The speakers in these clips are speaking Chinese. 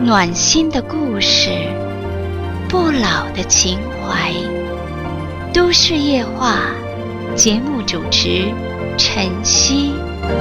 暖心的故事，不老的情怀。都市夜话，节目主持晨曦。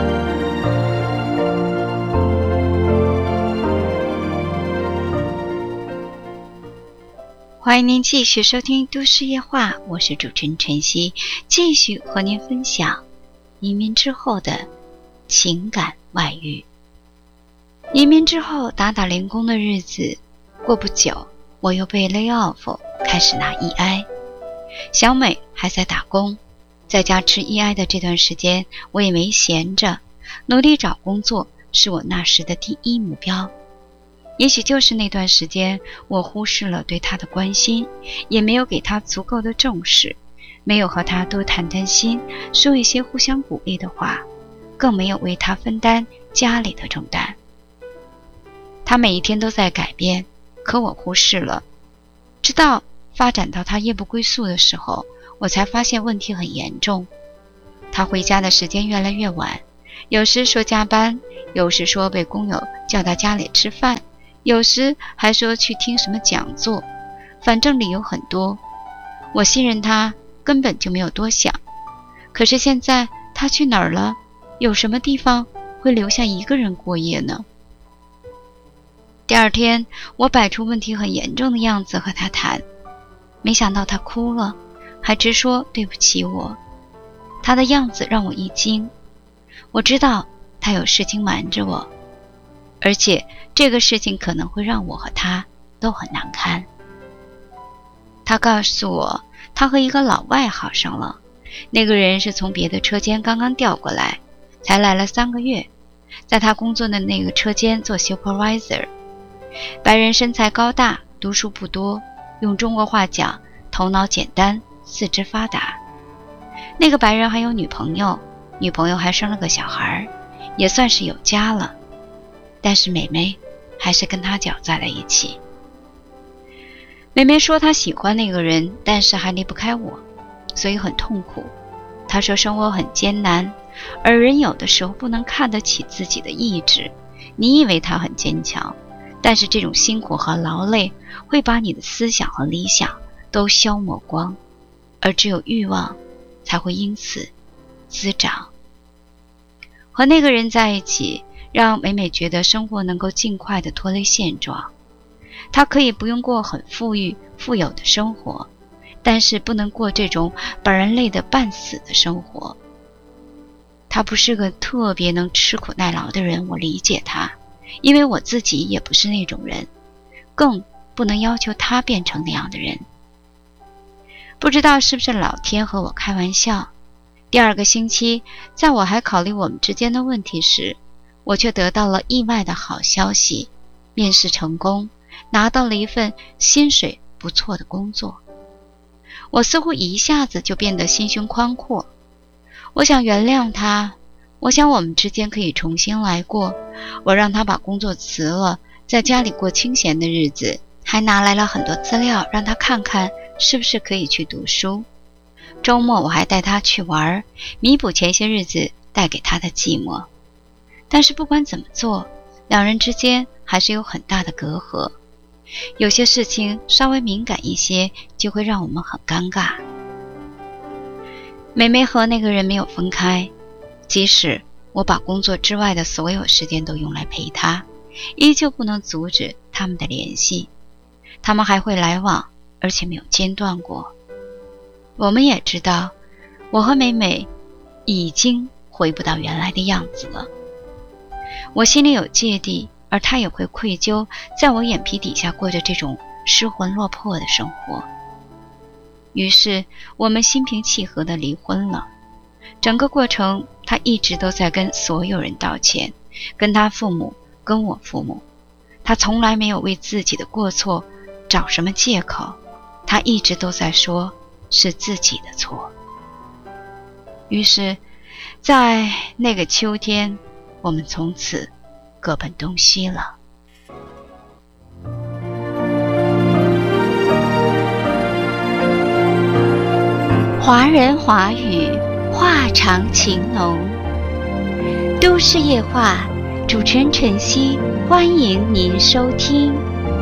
欢迎您继续收听都市夜话，我是主持人晨曦，继续和您分享移民之后的情感外遇。移民之后打零工的日子过不久，我又被 lay off， 开始拿 EI。 小美还在打工，在家吃 EI 的这段时间，我也没闲着，努力找工作是我那时的第一目标。也许就是那段时间，我忽视了对她的关心，也没有给她足够的重视，没有和她多谈心，说一些互相鼓励的话，更没有为她分担家里的重担。她每一天都在改变，可我忽视了。直到发展到她夜不归宿的时候，我才发现问题很严重。她回家的时间越来越晚，有时说加班，有时说被工友叫到家里吃饭，有时还说去听什么讲座，反正理由很多。我信任她，根本就没有多想。可是现在她去哪儿了？有什么地方会留下一个人过夜呢？第二天，我摆出问题很严重的样子和她谈，没想到她哭了，还直说对不起我。她的样子让我一惊，我知道她有事情瞒着我，而且这个事情可能会让我和她都很难堪。她告诉我，她和一个老外好上了，那个人是从别的车间刚刚调过来，才来了3个月，在她工作的那个车间做 supervisor。白人身材高大，读书不多，用中国话讲，头脑简单，四肢发达。那个白人还有女朋友，女朋友还生了个小孩，也算是有家了。但是美美还是跟他搅在了一起。美美说她喜欢那个人，但是还离不开我，所以很痛苦。她说生活很艰难，而人有的时候不能看得起自己的意志。你以为她很坚强，但是这种辛苦和劳累会把你的思想和理想都消磨光，而只有欲望才会因此滋长。和那个人在一起，让美美觉得生活能够尽快地脱离现状。她可以不用过很富裕富有的生活，但是不能过这种把人累得半死的生活。她不是个特别能吃苦耐劳的人，我理解她，因为我自己也不是那种人，更不能要求她变成那样的人。不知道是不是老天和我开玩笑，第2个星期，在我还考虑我们之间的问题时，我却得到了意外的好消息，面试成功，拿到了一份薪水不错的工作。我似乎一下子就变得心胸宽阔。我想原谅他，我想我们之间可以重新来过。我让他把工作辞了，在家里过清闲的日子，还拿来了很多资料让他看看是不是可以去读书。周末我还带他去玩，弥补前些日子带给他的寂寞。但是不管怎么做，两人之间还是有很大的隔阂。有些事情稍微敏感一些，就会让我们很尴尬。美美和那个人没有分开，即使我把工作之外的所有时间都用来陪他，依旧不能阻止他们的联系。他们还会来往，而且没有间断过。我们也知道，我和美美已经回不到原来的样子了。我心里有芥蒂，而他也会愧疚，在我眼皮底下过着这种失魂落魄的生活。于是我们心平气和地离婚了。整个过程他一直都在跟所有人道歉，跟他父母，跟我父母。他从来没有为自己的过错找什么借口，他一直都在说是自己的错。于是在那个秋天，我们从此各奔东西了。华人华语，话长情浓。都市夜话， 主持人晨曦，欢迎您收听。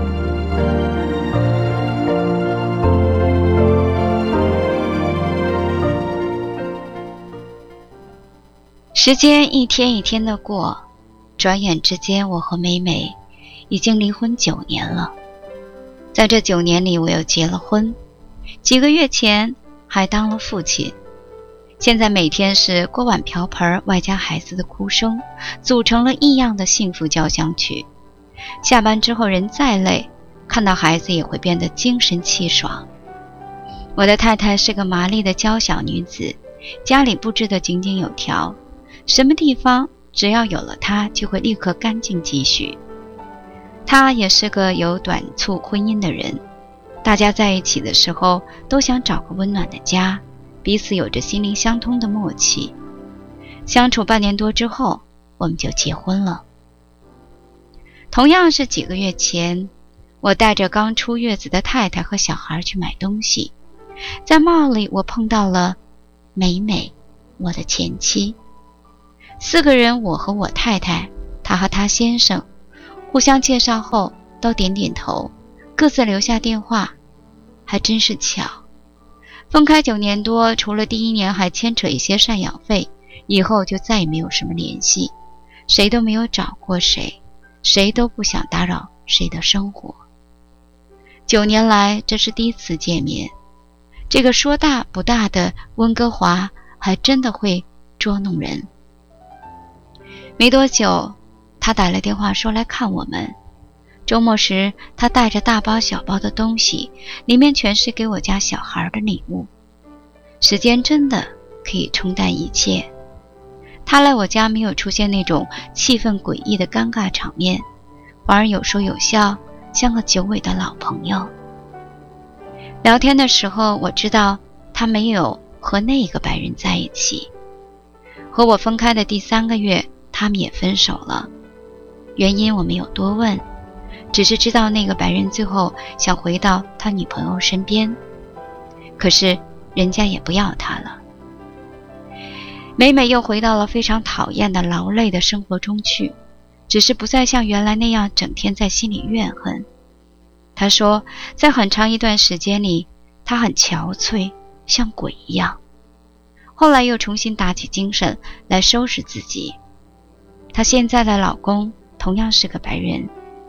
时间一天一天的过，转眼之间，我和美美已经离婚9年了。在这9年里，我又结了婚，几个月前还当了父亲。现在每天是锅碗瓢盆外加孩子的哭声，组成了异样的幸福交响曲。下班之后人再累，看到孩子也会变得精神气爽。我的太太是个麻利的娇小女子，家里布置得井井有条，什么地方只要有了她就会立刻干净继续。她也是个有短促婚姻的人，大家在一起的时候都想找个温暖的家，彼此有着心灵相通的默契。相处半年多之后，我们就结婚了。同样是几个月前，我带着刚出月子的太太和小孩去买东西，在 mall 里我碰到了美美，我的前妻。4个人，我和我太太，她和她先生，互相介绍后都点点头，各自留下电话。还真是巧，分开9年多，除了第1年还牵扯一些赡养费，以后就再也没有什么联系，谁都没有找过谁，谁都不想打扰谁的生活。9年来，这是第一次见面，这个说大不大的温哥华还真的会捉弄人。没多久，他打来电话说来看我们。周末时，他带着大包小包的东西，里面全是给我家小孩的礼物。时间真的可以冲淡一切。他来我家没有出现那种气氛诡异的尴尬场面，反而有说有笑，像个久违的老朋友。聊天的时候，我知道他没有和那个白人在一起。和我分开的第3个月，他们也分手了。原因我没有多问，只是知道那个白人最后想回到他女朋友身边，可是人家也不要他了。美美又回到了非常讨厌的劳累的生活中去，只是不再像原来那样整天在心里怨恨。她说，在很长一段时间里，她很憔悴，像鬼一样。后来又重新打起精神来收拾自己。她现在的老公同样是个白人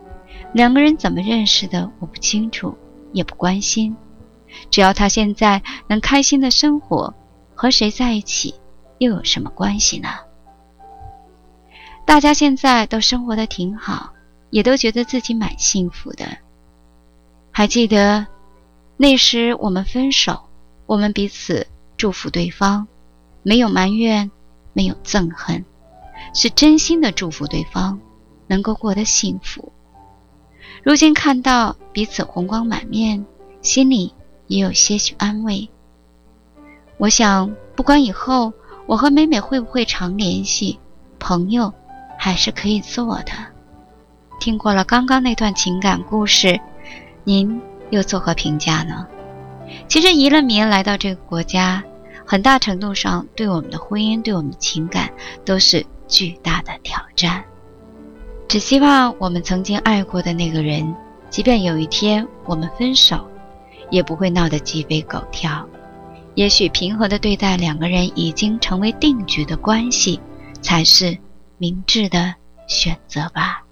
，2个人怎么认识的我不清楚，也不关心。只要他现在能开心的生活，和谁在一起又有什么关系呢？大家现在都生活得挺好，也都觉得自己蛮幸福的。还记得那时我们分手，我们彼此祝福对方，没有埋怨，没有憎恨，是真心的祝福对方能够过得幸福。如今看到彼此红光满面，心里也有些许安慰。我想不管以后我和美美会不会常联系，朋友还是可以做的。听过了刚刚那段情感故事，您又作何评价呢？其实移了民来到这个国家，很大程度上对我们的婚姻，对我们的情感都是巨大的挑战。只希望我们曾经爱过的那个人，即便有一天我们分手，也不会闹得鸡飞狗跳。也许平和地对待2个人已经成为定局的关系，才是明智的选择吧。